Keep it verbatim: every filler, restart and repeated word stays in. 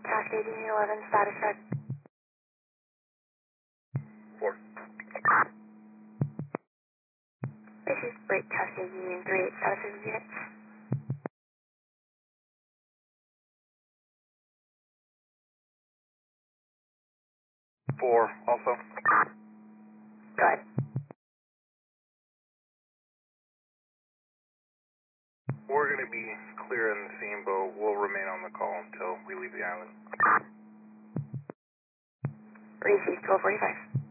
Cascade Union eleven, status check. Four. Issues, break Cascade Union three eight, status of units. Four, also. Go ahead. We're going to be clear in the scene, but we'll remain on the call until we leave the island. Receive twelve forty-five.